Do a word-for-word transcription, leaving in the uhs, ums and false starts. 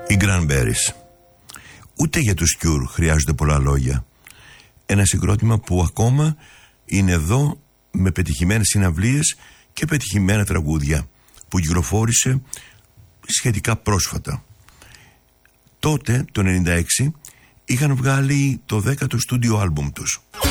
Οι Cranberries. Ούτε για τους Cure χρειάζονται πολλά λόγια. Ένα συγκρότημα που ακόμα είναι εδώ με πετυχημένες συναυλίες και πετυχημένα τραγούδια, που κυκλοφόρησε σχετικά πρόσφατα. Τότε, το ενενήντα έξι, είχαν βγάλει το δέκατο στούντιο άλμπουμ τους.